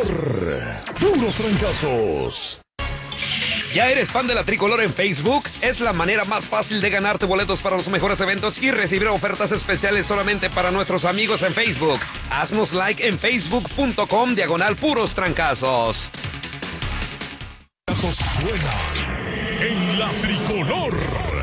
Puros Trancazos. ¿Ya eres fan de la Tricolor en Facebook? Es la manera más fácil de ganarte boletos para los mejores eventos y recibir ofertas especiales solamente para nuestros amigos en Facebook. Haznos like en facebook.com/Puros Trancazos. Suena en la Tricolor.